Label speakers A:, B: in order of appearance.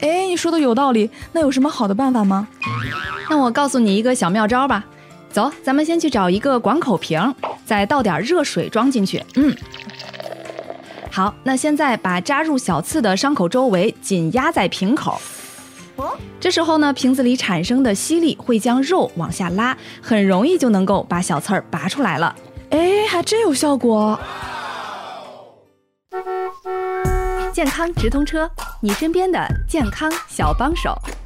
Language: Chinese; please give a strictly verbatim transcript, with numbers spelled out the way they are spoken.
A: 哎，你说的有道理，那有什么好的办法吗？
B: 那我告诉你一个小妙招吧。走，咱们先去找一个广口瓶，再倒点热水装进去。
A: 嗯，
B: 好，那现在把扎入小刺的伤口周围紧压在瓶口。这时候呢，瓶子里产生的吸力会将肉往下拉，很容易就能够把小刺儿拔出来了。
A: 哎，还真有效果。
B: 健康直通车，你身边的健康小帮手。